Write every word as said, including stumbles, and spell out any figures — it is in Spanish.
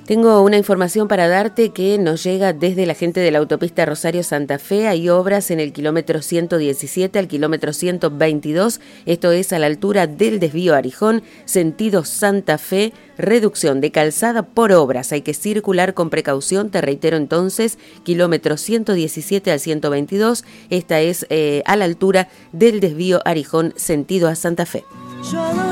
Tengo una información para darte que nos llega desde la gente de la autopista Rosario-Santa Fe. Hay obras en el kilómetro ciento diecisiete al kilómetro ciento veintidós. Esto es a la altura del desvío Arijón, sentido Santa Fe. Reducción de calzada por obras. Hay que circular con precaución. Te reitero entonces, kilómetro ciento diecisiete al ciento veintidós. Esta es eh, a la altura del desvío Arijón, sentido a Santa Fe.